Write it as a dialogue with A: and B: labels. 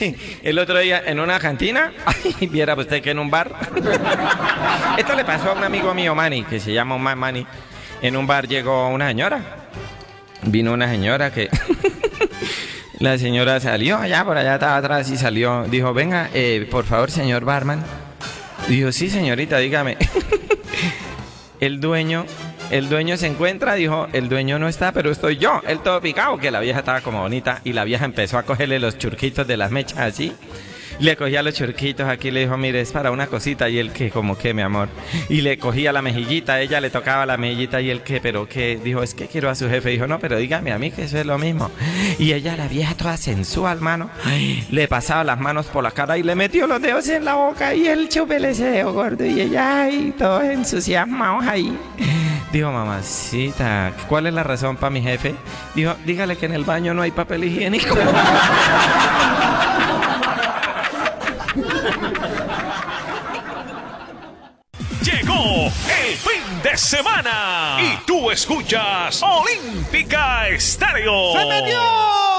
A: el otro día en una cantina, ay, viera usted que en un bar. Esto le pasó a un amigo mío, Manny, que se llama Manny. En un bar llegó una señora. Vino una señora que... La señora salió allá, por allá estaba atrás y salió. Dijo, venga, por favor, señor barman. Dijo, sí, señorita, dígame. El dueño se encuentra, dijo, el dueño no está, pero estoy yo. Él todo picado, que la vieja estaba como bonita. Y la vieja empezó a cogerle los churquitos de las mechas así. Le cogía los churquitos aquí, le dijo, mire, es para una cosita. Y él, que como que, mi amor. Y le cogía la mejillita, ella le tocaba la mejillita. Y él, que, pero que, dijo, es que quiero a su jefe. Dijo, no, pero dígame a mí que eso es lo mismo. Y ella, la vieja toda sensual, mano, le pasaba las manos por la cara y le metió los dedos en la boca. Y él, chúpele ese dedo gordo. Y ella, ay, todos entusiasmados ahí. Dijo, mamacita, ¿cuál es la razón para mi jefe? Dijo, dígale que en el baño no hay papel higiénico.
B: Llegó el fin de semana y tú escuchas Olímpica Estéreo.
C: ¡Se metió!